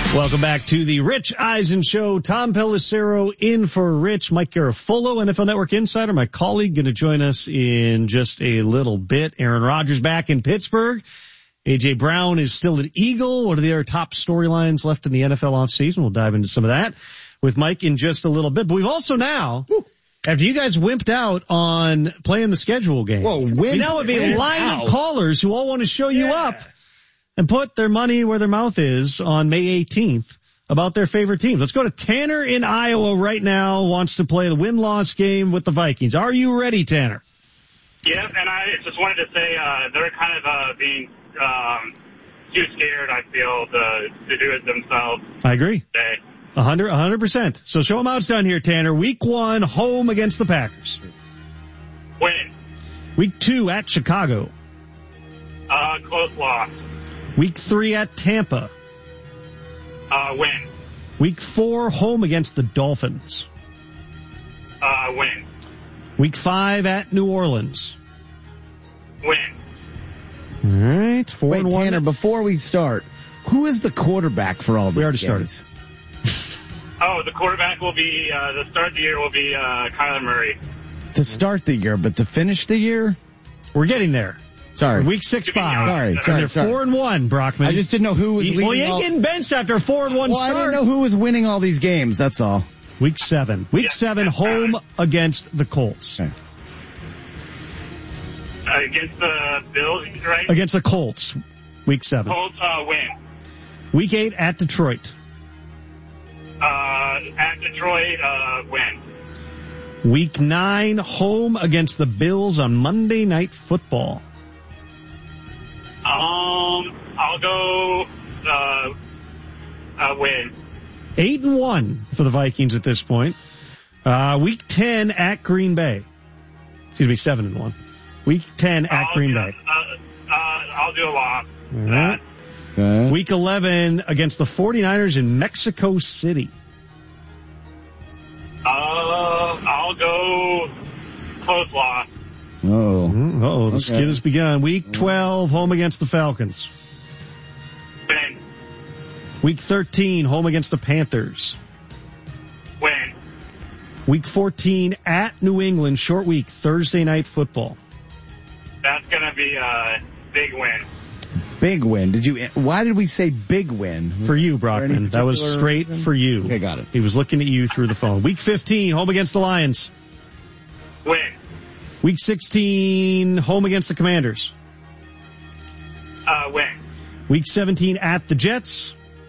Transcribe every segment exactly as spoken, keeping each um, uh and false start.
Welcome back to the Rich Eisen Show. Tom Pelissero in for Rich. Mike Garafolo, N F L Network Insider, my colleague, going to join us in just a little bit. Aaron Rodgers back in Pittsburgh. A J. Brown is still at Eagle. What are the other top storylines left in the N F L offseason? We'll dive into some of that with Mike in just a little bit. But we've also now, Woo. after you guys wimped out on playing the schedule game, Whoa, we now have a line out. of callers who all want to show you yeah. up and put their money where their mouth is on May eighteenth about their favorite teams. Let's go to Tanner in Iowa right now, wants to play the win-loss game with the Vikings. Are you ready, Tanner? Yep, and I just wanted to say uh, they're kind of uh, being um, too scared, I feel, to, to do it themselves. I agree. Today. A hundred, a hundred percent. So show them how it's done here, Tanner. Week one, home against the Packers. Win. Week two, at Chicago. Uh, close loss. Week three at Tampa. Uh, win. Week four, home against the Dolphins. Uh, win. Week five at New Orleans. Win. All right. Four Wait, and one. Tanner, before we start, who is the quarterback for all these We already games? started. Oh, the quarterback will be, uh, the start of the year will be, uh, Kyler Murray. To start the year, but to finish the year? We're getting there. Sorry. Week six, five. Sorry, sorry, they're sorry. four and one, Brockman. I just didn't know who was he, leading. Well, he ain't all... getting benched after a four and one well, start. I didn't know who was winning all these games, that's all. Week seven. Week yeah, seven, home right. against the Colts. Okay. Uh, against the Bills, right? Against the Colts. Week seven. Colts, uh, win. Week eight at Detroit. Uh, at Detroit, uh, win. Week nine, home against the Bills on Monday Night Football. Um, I'll go, uh, uh, win. Eight and one for the Vikings at this point. Uh, week ten at Green Bay. Excuse me, seven and one. Week ten at I'll Green do, Bay. Uh, uh, I'll do a loss. All right. Okay. Week eleven against the 49ers in Mexico City. Uh, I'll go close loss. Oh. Uh-oh, the Okay. skid has begun. Week twelve, home against the Falcons. Win. Week thirteen, home against the Panthers. Win. Week fourteen, at New England, short week, Thursday Night Football. That's gonna be a big win. Big win. Did you, why did we say big win? For you, any Brockman. That was particular straight reason? for you. Okay, got it. He was looking at you through the phone. Week fifteen, home against the Lions. Win. Week sixteen, home against the Commanders. Uh, win. Week seventeen, at the Jets.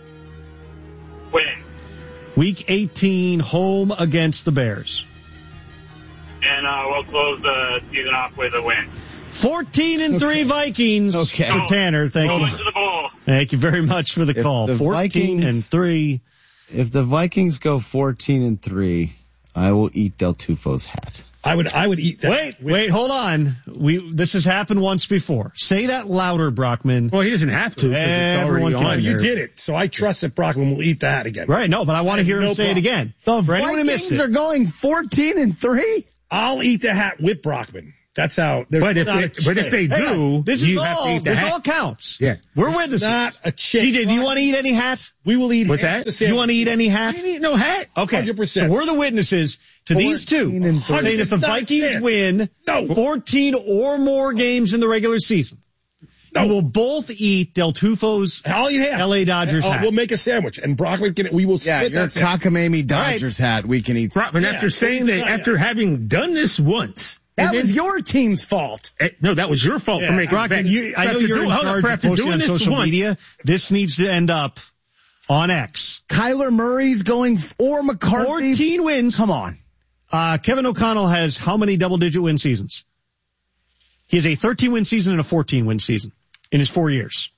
Win. Week eighteen, home against the Bears. And, uh, we'll close the season off with a win. fourteen and three Vikings. Okay. For Tanner, thank Going you. to the bowl. Thank you very much for the If call. the fourteen Vikings- and three. If the Vikings go fourteen and three, I will eat Del Tufo's hat. I would, I would eat that. Wait, wait, hold on. We, this has happened once before. Say that louder, Brockman. Well, he doesn't have to because it's Everyone already can on. hear. You did it, so I trust that Brockman will eat that again. Right, no, but I want to hear him No say problem. it again. The For anyone who missed Vikings it. are going fourteen and three? I'll eat the hat with Brockman. That's how. there's But if not they, a but if they chance. Hang on. do, This is you all, have to eat the this hat. all counts. Yeah. We're witnesses. Not a chance. D J, do you want to eat any hat? We will eat. What's half that? the Do sandwich. you want to eat any I hat? didn't eat no hat. Okay. one hundred percent. So we're the witnesses to these two. fourteen and three. Saying if the It's not Vikings fair. win No. fourteen or more games in the regular season, No. you will both eat Del Tufo's I'll eat half. L A Dodgers Uh, hat. We'll make a sandwich, and Brockman can. We will Yeah, split your that sandwich. cockamamie Dodgers hat we can eat. Brockman, Yeah, after saying that, yeah. after having done this once. That and was then- your team's fault. Eh, No, that was your fault Yeah. for making Brockman, it back. you, I So know after you're do- in hold on, charge for of after posting doing on this social once, media. This needs to end up on X. Kyler Murray's going, or McCarthy. fourteen wins. Come on. Uh, Kevin O'Connell has how many double-digit win seasons? He has a thirteen-win season and a fourteen-win season in his four years.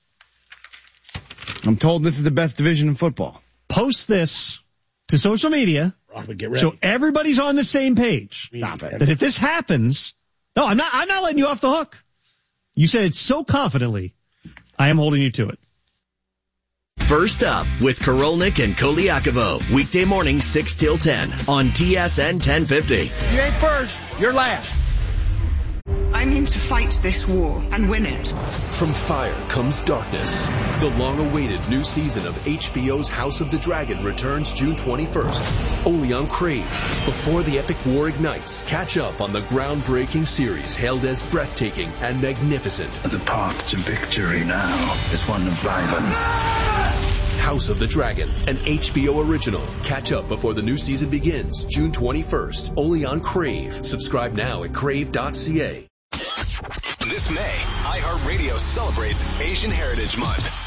I'm told this is the best division in football. Post this to social media Brockman, get ready. so everybody's on the same page. Stop it. That if this happens, no, I'm not, I'm not letting you off the hook. You said it so confidently. I am holding you to it. First up with Korolnik and Koliakovo. Weekday morning six till ten on T S N ten fifty. You ain't first, you're last. I'm going to fight this war and win it. From fire comes darkness. The long-awaited new season of H B O's House of the Dragon returns June twenty-first, only on Crave. Before the epic war ignites, catch up on the groundbreaking series hailed as breathtaking and magnificent. The path to victory now is one of violence. House of the Dragon, an H B O original. Catch up before the new season begins, June twenty-first, only on Crave. Subscribe now at crave dot c a. This May, iHeartRadio celebrates Asian Heritage Month.